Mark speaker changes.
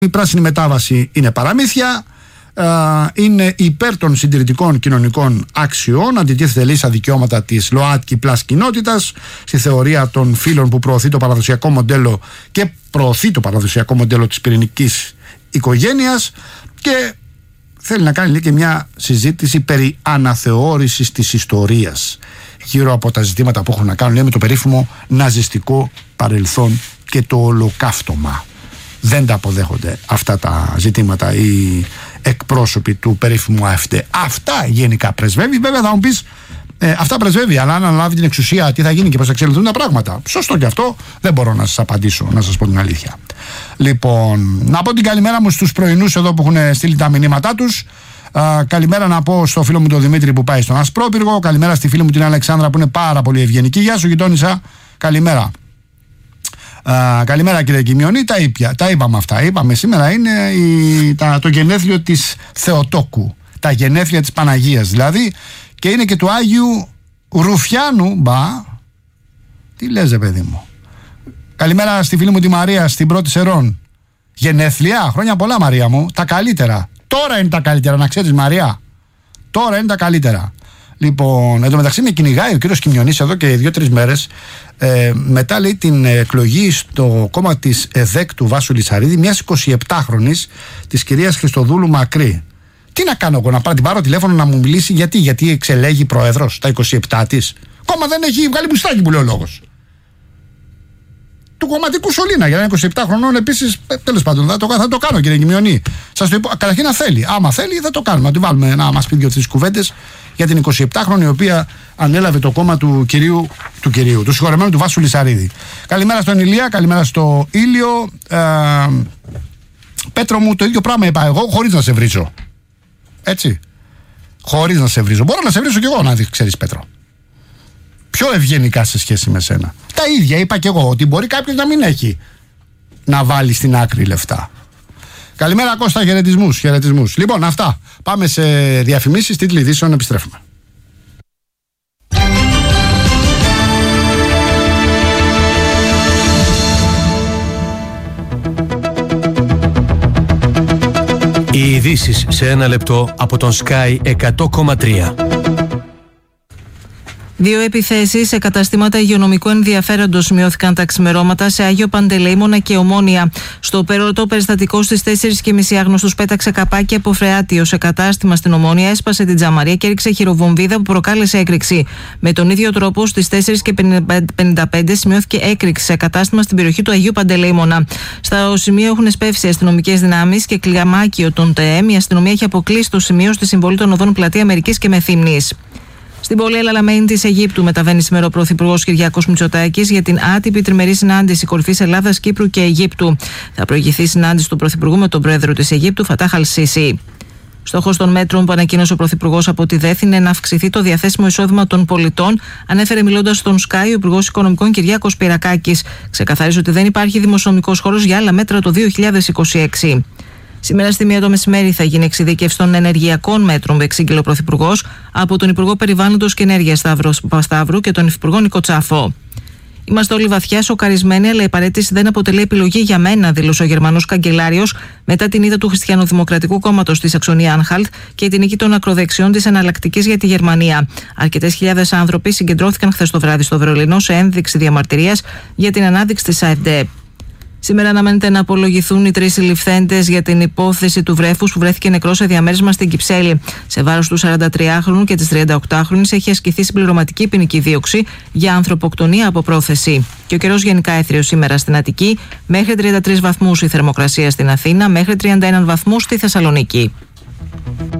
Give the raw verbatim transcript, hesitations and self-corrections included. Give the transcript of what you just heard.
Speaker 1: Η πράσινη μετάβαση είναι παραμύθια, είναι υπέρ των συντηρητικών κοινωνικών αξιών, αντιτίθεται λέει στα δικαιώματα της ΛΟΑΤΚΙ πλας κοινότητας, στη θεωρία των φίλων που προωθεί το παραδοσιακό μοντέλο και προωθεί το παραδοσιακό μοντέλο της πυρηνικής οικογένειας, και θέλει να κάνει λέει, και μια συζήτηση περί αναθεώρησης της ιστορίας γύρω από τα ζητήματα που έχουν να κάνουν λέει, με το περίφημο ναζιστικό παρελθόν και το ολοκαύτωμα. Δεν τα αποδέχονται αυτά τα ζητήματα οι εκπρόσωποι του περίφημου ΑΕΦΤ. Αυτά γενικά πρεσβεύει. Βέβαια θα μου πεις, ε, αυτά πρεσβεύει, αλλά αν αναλάβει την εξουσία τι θα γίνει και πώς θα εξελιχθούν τα πράγματα. Σωστό και αυτό, δεν μπορώ να σας απαντήσω, να σας πω την αλήθεια. Λοιπόν, να πω την καλημέρα μου στους πρωινούς εδώ που έχουν στείλει τα μηνύματά τους. Α, καλημέρα να πω στο φίλο μου τον Δημήτρη που πάει στον Ασπρόπυργο. Καλημέρα στη φίλη μου την Αλεξάνδρα που είναι πάρα πολύ ευγενική. Γεια σου γειτόνισσα, καλημέρα. Uh, καλημέρα κύριε Κιμιονή, τα, ήπια, τα είπαμε αυτά. Είπαμε σήμερα είναι η, τα, το γενέθλιο της Θεοτόκου, τα γενέθλια της Παναγίας δηλαδή, και είναι και του Άγιου Ρουφιάνου. Μπα, τι λες ρε παιδί μου. Καλημέρα στη φίλη μου τη Μαρία στην Πρώτη Σερών. Γενέθλια, χρόνια πολλά Μαρία μου, τα καλύτερα. Τώρα είναι τα καλύτερα, να ξέρεις Μαρία. Τώρα είναι τα καλύτερα. Λοιπόν, εν τω μεταξύ με κυνηγάει ο κύριος Κιμιονής εδώ και δύο-τρεις μέρες. Ε, μετά λέει την εκλογή στο κόμμα της ΕΔΕΚ του Βάσου Λυσαρίδη μιας εικοσιεπτάχρονης της κυρίας Χριστοδούλου Μακρύ. Τι να κάνω εγώ, να πάρω, την πάρω τηλέφωνο να μου μιλήσει, γιατί, γιατί εξελέγει πρόεδρος τα εικοσιεπτά της. Κόμμα δεν έχει βγάλει μπουστάκι που λέει ο λόγος. Του κομματικού σωλήνα για ένα εικοσιεπτά χρονών επίσης. Τέλος πάντων, θα το, θα το κάνω κύριε Κιμιονή. Σας το είπα, καταρχήν να θέλει. Άμα θέλει, θα το κάνουμε. Να τη βάλουμε να μας πει δύο-τρεις κουβέντες για την εικοσιεπτάχρονη η οποία ανέλαβε το κόμμα του κυρίου, του κυρίου, του συγχωρεμένου του Βάσου Λυσαρίδη. Καλημέρα στον Ηλία, καλημέρα στο Ήλιο. Ε, Πέτρο μου, το ίδιο πράγμα είπα εγώ, χωρίς να σε βρίζω. Έτσι. Χωρίς να σε βρίζω. Μπορώ να σε βρίζω κι εγώ, να δει, ξέρεις Πέτρο. Πιο ευγενικά σε σχέση με σένα. Τα ίδια είπα κι εγώ, ότι μπορεί κάποιος να μην έχει να βάλει στην άκρη λεφτά. Καλημέρα Κώστα, χαιρετισμούς, χαιρετισμούς. Λοιπόν, αυτά. Πάμε σε διαφημίσεις, τίτλοι ειδήσεων, επιστρέφουμε.
Speaker 2: Οι ειδήσεις σε ένα λεπτό από τον Sky εκατό κόμμα τρία.
Speaker 3: Δύο επιθέσεις σε καταστήματα υγειονομικού ενδιαφέροντος σημειώθηκαν τα ξημερώματα σε Άγιο Παντελεήμονα και Ομόνια. Στο πέρωτο περιστατικό στις τέσσερις και μισή άγνωστος πέταξε καπάκι από φρεάτιο σε κατάστημα στην Ομόνια, έσπασε την τζαμαρία και έριξε χειροβομβίδα που προκάλεσε έκρηξη. Με τον ίδιο τρόπο στις τέσσερις και πενήντα πέντε σημειώθηκε έκρηξη σε κατάστημα στην περιοχή του Αγίου Παντελεήμονα. Στο σημείο έχουν σπεύσει αστυνομικές δυνάμεις και κλιμάκιο των ΤΕΕΜ. Η αστυνομία έχει αποκλείσει το σημείο στη συμβολή των οδών Πλατεία Αμερικής και Μεθύμνης. Στην πόλη Ελαλαμένη της Αιγύπτου μεταβαίνει σήμερα ο Πρωθυπουργός Κυριάκος Μητσοτάκης για την άτυπη τριμερή συνάντηση κορυφής Ελλάδας, Κύπρου και Αιγύπτου. Θα προηγηθεί συνάντηση του Πρωθυπουργού με τον Πρόεδρο της Αιγύπτου, Φατάχ Αλ-Σίσι. Στόχος των μέτρων που ανακοίνωσε ο Πρωθυπουργός από τη ΔΕΘ είναι να αυξηθεί το διαθέσιμο εισόδημα των πολιτών, ανέφερε μιλώντας στον Sky ο Υπουργός Οικονομικών Κυριάκος Πυρακάκης. Ξεκαθαρίζει ότι δεν υπάρχει δημοσιονομικός χώρος για άλλα μέτρα το δύο χιλιάδες είκοσι έξι. Σήμερα στη μία το μεσημέρι θα γίνει εξειδίκευση των ενεργειακών μέτρων που εξήγηλε ο Πρωθυπουργός από τον Υπουργό Περιβάλλοντος και Ενέργειας Σταύρο Παπασταύρου και τον Υφυπουργό Νίκο Τσάφο. Είμαστε όλοι βαθιά σοκαρισμένοι, αλλά η παραίτηση δεν αποτελεί επιλογή για μένα, δήλωσε ο Γερμανός καγκελάριος μετά την ήττα του Χριστιανοδημοκρατικού Κόμματος στη Σαξονία-Άνχαλτ και την νίκη των ακροδεξιών της Εναλλακτικής για τη Γερμανία. Αρκετές χιλιάδες άνθρωποι συγκεντρώθηκαν χθες το βράδυ στο Βερολίνο σε ένδειξη διαμαρτυρίας για την ανάδειξη της AfD. Σήμερα αναμένεται να απολογηθούν οι τρεις συλληφθέντες για την υπόθεση του βρέφους που βρέθηκε νεκρό σε διαμέρισμα στην Κυψέλη. Σε βάρος του σαραντατριάχρονου και της τριανταοκτάχρονης έχει ασκηθεί συμπληρωματική ποινική δίωξη για ανθρωποκτονία από πρόθεση. Και ο καιρός γενικά έθριος σήμερα στην Αττική, μέχρι τριάντα τρεις βαθμούς η θερμοκρασία στην Αθήνα, μέχρι τριάντα ένα βαθμούς στη Θεσσαλονίκη.